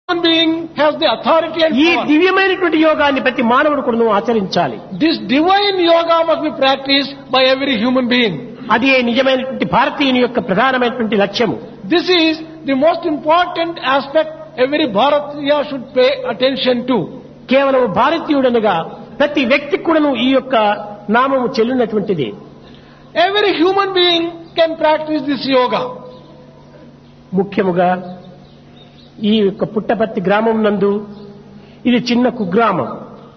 human being has the authority and ఈ power. దివ్యమైనటువంటి యోగాన్ని ప్రతి మానవుడు కూడా ఆచరించాలి. This divine yoga must be practiced by every human being. అది నిజమైనటువంటి భారతీయుని యొక్క ప్రధానమైనటువంటి లక్ష్యము. This is the most important aspect every Bharatiya should pay attention to. కేవలం భారతీయుడనగా ప్రతి వ్యక్తి కూడాను ఈ యొక్క నామము చెల్లినటువంటిది. Every human being can practice this yoga. ముఖ్యముగా ఈ యొక్క పుట్టపర్తి గ్రామం నందు ఇది చిన్న కుగ్రామం.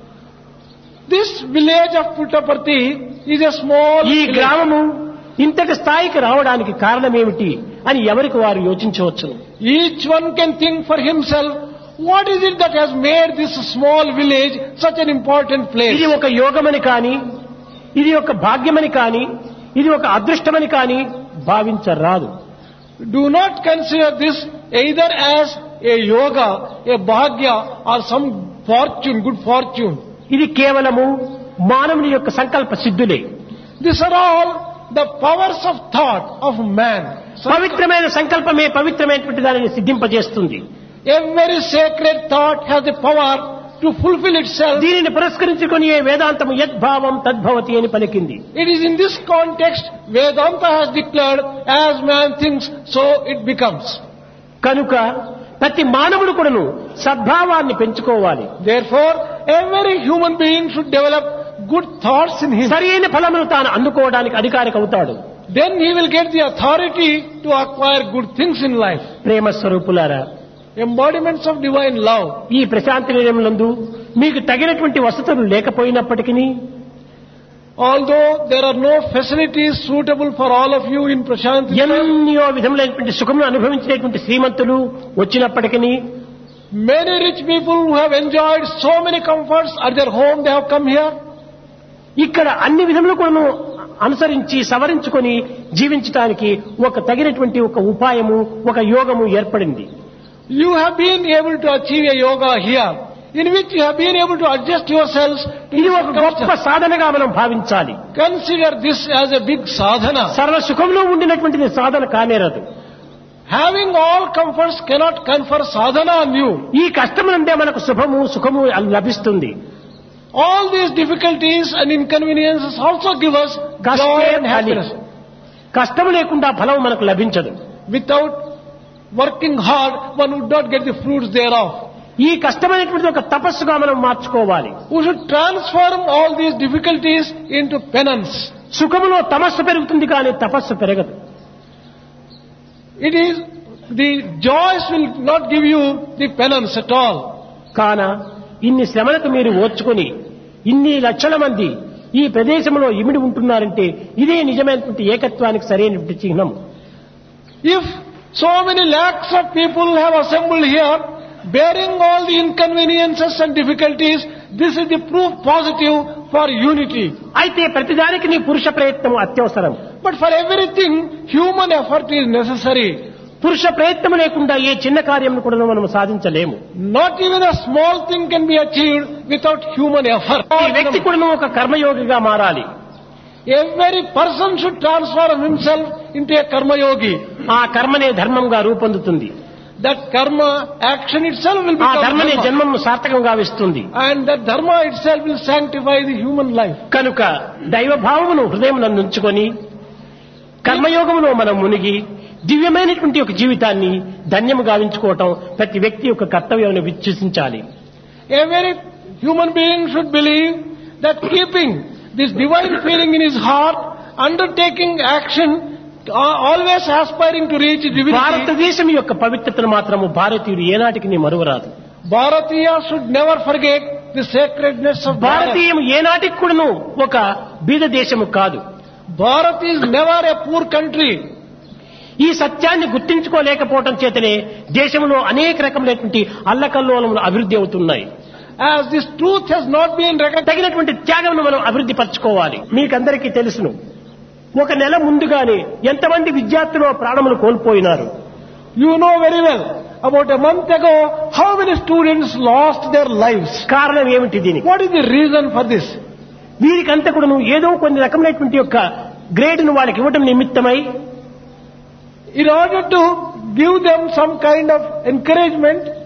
This village of Puttaparthi is a small ఈ village. గ్రామము ఇంతటి స్థాయికి రావడానికి కారణమేమిటి అని ఎవరికి వారు యోచించవచ్చును. Each one can think for himself, what is it that has made this small village such an important place? ఇది ఒక యోగమని కానీ, ఇది ఒక భాగ్యమని కానీ, ఇది ఒక అదృష్టమని కానీ భావించరాదు. Do not consider this either as a yoga, a bhagya or some fortune, good fortune. ఇది కేవలము మానవుని యొక్క సంకల్ప సిద్ధులే. These are all the powers of thought of man. పవిత్రమైన సంకల్పమే పవిత్రమైనటువంటి దానిని సిద్ధింపజేస్తుంది. Every sacred thought has the power to fulfill itself. దీనిని పురస్కరించుకొని వేదాంతము యద్భావం తద్భవతి అని పలికింది. It is in this context Vedanta has declared, as man thinks, so it becomes. కనుక ప్రతి మానవుడు కూడాను సద్భావాన్ని పెంచుకోవాలి. Therefore, every human being should develop good thoughts in him. సరైన ఫలమును తాను అందుకోవడానికి అధికారికి అవుతాడు. Then he will get the authority to acquire good things in life. ప్రేమ స్వరూపులారా, Embodiments of divine love. ఈ ప్రశాంతి నిలయంలందు మీకు తగినటువంటి వసతులు లేకపోయినప్పటికీ, Although there are no facilities suitable for all of you in Prashanti, ఎన్నో విధములైనటువంటి సుఖమును అనుభవించేటువంటి శ్రీమంతులు వచ్చినప్పటికీ, many rich people who have enjoyed so many comforts at their home, they have come here. ఇక్కడ అన్ని విధములు కూడాను అనుసరించి సవరించుకొని జీవించడానికి ఒక తగినటువంటి ఒక ఉపాయము, ఒక యోగము ఏర్పడింది. You have been able to achieve a yoga here, in which you have been able to adjust yourselves to ఇది the ఒక గొప్ప circumstances. సాధనగా మనం భావించాలి. Consider this as a big sadhana. సర్వ సుఖంలో ఉండినటువంటిది సాధన కానేరదు. Having all comforts cannot confer sadhana on you. ఈ కష్టమునందే మనకు శుభము సుఖము లభిస్తుంది. All these difficulties and inconveniences also give us joy కష్టమే and ఫలి. happiness. కష్టము లేకుండా ఫలం మనకు లభించదు. Without working hard, one would not get the fruits thereof. ఈ కష్టమైనటువంటి ఒక తపస్సుగా మనం మార్చుకోవాలి. We should transform all these difficulties into penance. సుఖములో తమస్సు పెరుగుతుంది కానీ తపస్సు పెరగదు. It is the joys will not give you the penance at all. కాన ఇన్ని శ్రమలకు మీరు ఓర్చుకొని ఇన్ని లక్షల మంది ఈ ప్రదేశంలో ఇమిడి ఉంటున్నారంటే ఇదే నిజమైనటువంటి ఏకత్వానికి సరైనటువంటి చిహ్నం. If so many lakhs of people have assembled here, bearing all the inconveniences and difficulties, this is the proof positive for unity. అయితే ప్రతిదానికి నీ పురుష ప్రయత్నం అత్యవసరం. But for everything, human effort is necessary. పురుష ప్రయత్నం లేకుండా ఏ చిన్న కార్యం కూడా మనం సాధించలేము. Not even a small thing can be achieved without human effort. ఈ వ్యక్తి కూడా ఒక కర్మయోగిగా మారాలి. Every person should transform himself into a karma yogi. ఆ కర్మనే ధర్మంగా రూపొందుతుంది. That karma action itself will ఆ become ధర్మనే dharma. జన్మము సార్థకంగా ఇస్తుంది. And that dharma itself will sanctify the human life. కనుక దైవభావమును హృదయం ఉంచుకొని కర్మయోగములో మనం మునిగి దివ్యమైనటువంటి ఒక జీవితాన్ని ధన్యము గావించుకోవటం ప్రతి వ్యక్తి యొక్క కర్తవ్యం విశ్వసించాలి. Every human being should believe that keeping this divine feeling in his heart, undertaking action, always aspiring to reach divinity. భారతదేశం యొక్క పవిత్రతను మాత్రము భారతీయుడు ఏనాటికి మరువరాదు. Bharatiya should never forget the sacredness of Bharat. భారతీయం ఏనాటికి కూడాను ఒక బీద దేశము కాదు. Bharat is never a poor country. ఈ సత్యాన్ని గుర్తించుకోలేకపోవటం చేతనే దేశంలో అనేక రకములైనటువంటి అల్లకల్లోలములు అభివృద్ధి అవుతున్నాయి. As this truth has not been recognized, తగినటువంటి త్యాగమును మనం అభివృద్ధి పరచుకోవాలి. మీకందరికీ తెలుసును, ఒక నెల ముందుగానే ఎంతమంది విద్యార్థులు ప్రాణములు కోల్పోయినారు. you know very well, about a month ago, how many students lost their lives. కారణం ఏమిటి దీనికి? What is the reason for this? వీరికంతా కూడా ఏదో కొన్ని రకమైనటువంటి యొక్క గ్రేడ్ను వాళ్ళకి ఇవ్వడం నిమిత్తమై, In order to give them some kind of encouragement,